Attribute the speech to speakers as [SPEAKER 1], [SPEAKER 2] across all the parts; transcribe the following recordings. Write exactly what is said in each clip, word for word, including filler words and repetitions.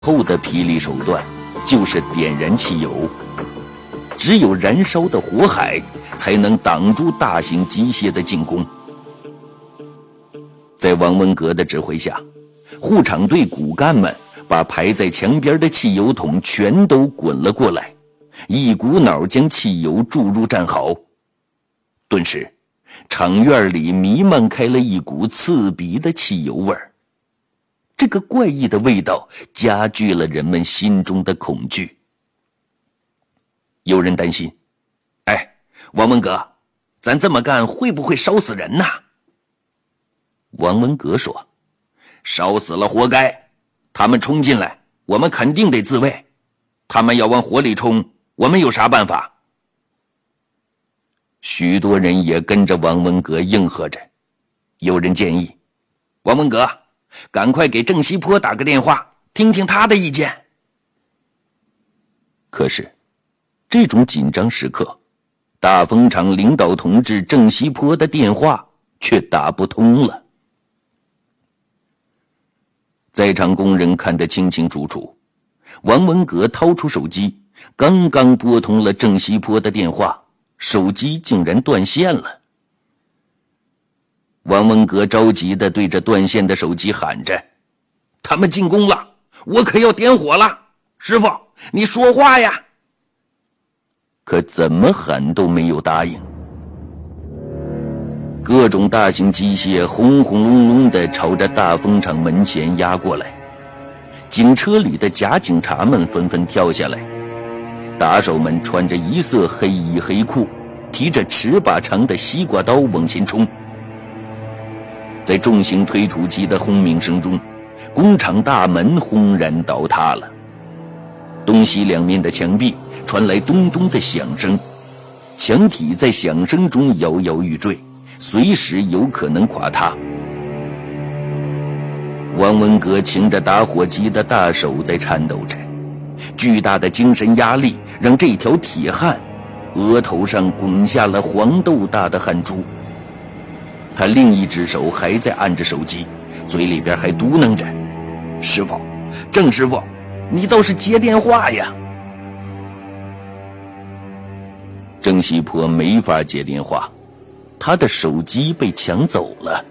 [SPEAKER 1] 后的霹雳手段就是点燃汽油，只有燃烧的火海才能挡住大型机械的进攻。在王文革的指挥下，护场队骨干们把排在墙边的汽油桶全都滚了过来，一股脑将汽油注入战壕。顿时，场院里弥漫开了一股刺鼻的汽油味儿。这个怪异的味道加剧了人们心中的恐惧。有人担心，哎，王文革，咱这么干会不会烧死人呐？王文革说，烧死了活该，他们冲进来，我们肯定得自卫，他们要往火里冲，我们有啥办法？许多人也跟着王文革应和着。有人建议，王文革，赶快给郑西坡打个电话，听听他的意见。可是这种紧张时刻，大风厂领导同志郑西坡的电话却打不通了。在场工人看得清清楚楚，王文革掏出手机，刚刚拨通了郑西坡的电话，手机竟然断线了。王文革着急地对着断线的手机喊着，他们进攻了，我可要点火了，师傅你说话呀。可怎么喊都没有答应。各种大型机械轰轰隆隆地朝着大风厂门前压过来，警车里的假警察们纷纷跳下来，打手们穿着一色黑衣黑裤，提着尺把长的西瓜刀往前冲。在重型推土机的轰鸣声中，工厂大门轰然倒塌了，东西两面的墙壁传来咚咚的响声，墙体在响声中摇摇欲坠，随时有可能垮塌。王文革擎着打火机的大手在颤抖着，巨大的精神压力让这条铁汉额头上滚下了黄豆大的汗珠。他另一只手还在按着手机，嘴里边还嘟囔着，师傅，郑师傅，你倒是接电话呀。郑西坡没法接电话，他的手机被抢走了。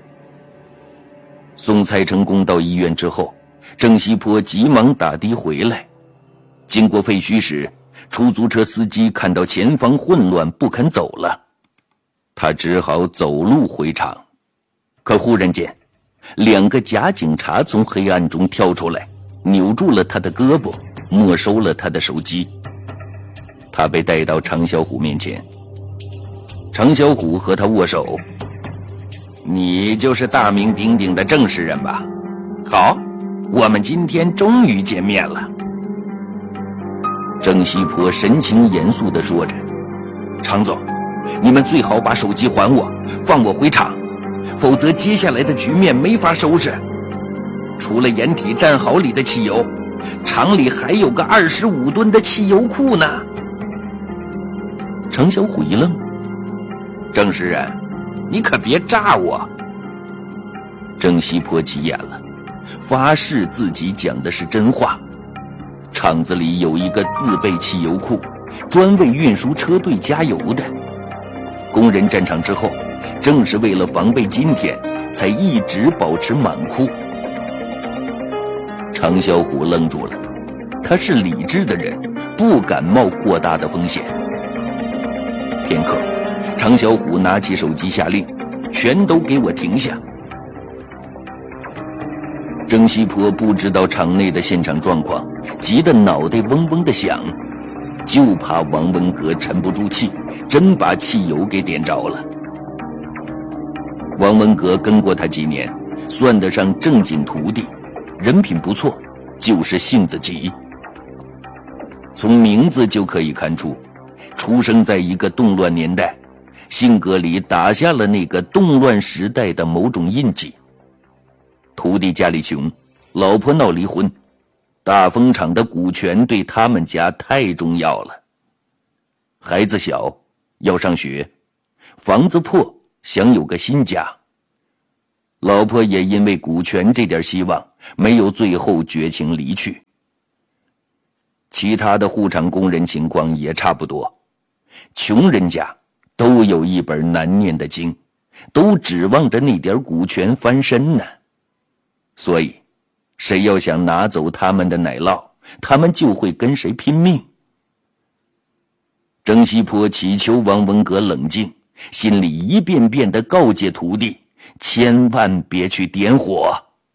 [SPEAKER 1] 送蔡成功到医院之后，郑西坡急忙打的回来。经过废墟时，出租车司机看到前方混乱不肯走了，他只好走路回厂。可忽然间，两个假警察从黑暗中跳出来，扭住了他的胳膊，没收了他的手机。他被带到常小虎面前，常小虎和他握手，你就是大名鼎鼎的郑氏人吧？好，我们今天终于见面了。郑西坡神情严肃地说着，常总，你们最好把手机还我，放我回厂，否则接下来的局面没法收拾。除了掩体战壕里的汽油，厂里还有个二十五吨的汽油库呢。常小虎一愣，郑氏人，你可别诈我。郑西坡急眼了，发誓自己讲的是真话。厂子里有一个自备汽油库，专为运输车队加油的。工人站厂之后，正是为了防备今天，才一直保持满库。常小虎愣住了，他是理智的人，不敢冒过大的风险。片刻，常小虎拿起手机下令，全都给我停下。郑西坡不知道厂内的现场状况，急得脑袋嗡嗡地响，就怕王文革沉不住气，真把汽油给点着了。王文革跟过他几年，算得上正经徒弟，人品不错，就是性子急。从名字就可以看出，出生在一个动乱年代，性格里打下了那个动乱时代的某种印记。徒弟家里穷，老婆闹离婚，大风厂的股权对他们家太重要了。孩子小，要上学，房子破，想有个新家。 老婆也因为股权这点希望，没有最后绝情离去。其他的护厂工人情况也差不多，穷人家都有一本难念的经，都指望着那点股权翻身呢。所以谁要想拿走他们的奶酪，他们就会跟谁拼命。郑西坡祈求王文革冷静，心里一遍遍地告诫徒弟，千万别去点火。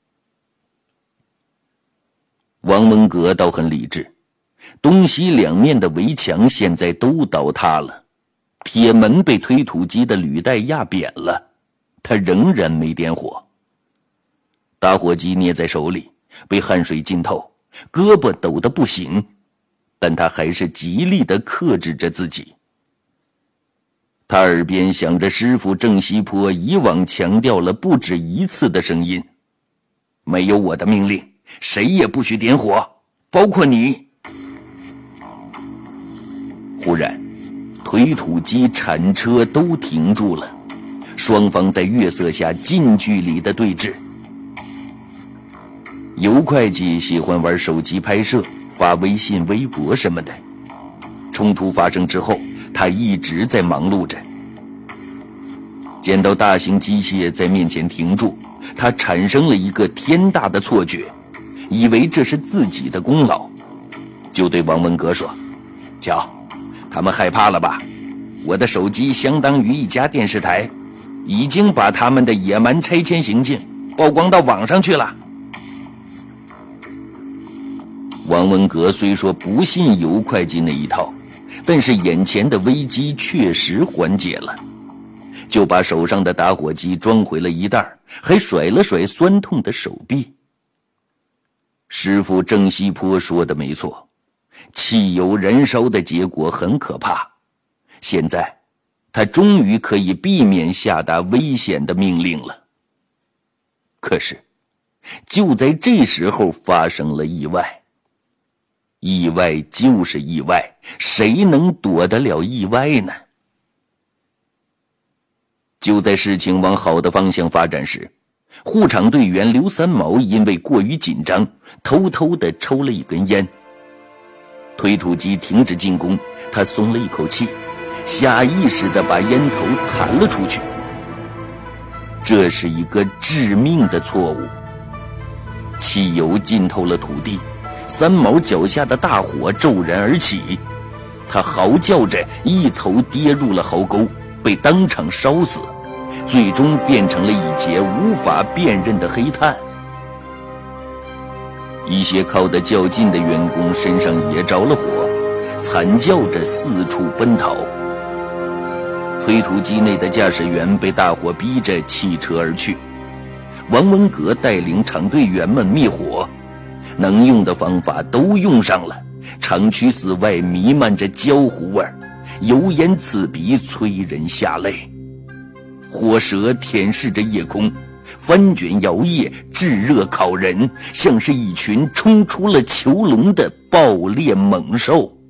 [SPEAKER 1] 王文革倒很理智，东西两面的围墙现在都倒塌了，铁门被推土机的履带压扁了，他仍然没点火。打火机捏在手里，被汗水浸透，胳膊抖得不行，但他还是极力地克制着自己。他耳边响着师傅郑西坡以往强调了不止一次的声音：没有我的命令，谁也不许点火，包括你。忽然，推土机、铲车都停住了，双方在月色下近距离的对峙。尤会计喜欢玩手机拍摄，发微信、微博什么的。冲突发生之后，他一直在忙碌着。见到大型机械在面前停住，他产生了一个天大的错觉，以为这是自己的功劳，就对王文革说：瞧，他们害怕了吧？我的手机相当于一家电视台，已经把他们的野蛮拆迁行径曝光到网上去了。王文革虽说不信尤会计那一套，但是眼前的危机确实缓解了，就把手上的打火机装回了一袋，还甩了甩酸痛的手臂。师傅郑西坡说的没错，汽油燃烧的结果很可怕，现在他终于可以避免下达危险的命令了。可是就在这时候发生了意外。意外就是意外，谁能躲得了意外呢？就在事情往好的方向发展时，护厂队员刘三毛因为过于紧张，偷偷地抽了一根烟。推土机停止进攻，他松了一口气，下意识地把烟头弹了出去。这是一个致命的错误，汽油浸透了土地，三毛脚下的大火骤然而起，他嚎叫着一头跌入了壕沟，被当场烧死，最终变成了一截无法辨认的黑炭。一些靠得较近的员工身上也着了火，惨叫着四处奔逃。推土机内的驾驶员被大火逼着弃车而去，王文革带领厂队员们灭火，能用的方法都用上了，厂区死外弥漫着焦糊味，油烟刺鼻，催人下泪。火舌舔舐着夜空，翻卷摇曳，炙热烤人，像是一群冲出了囚笼的暴烈猛兽。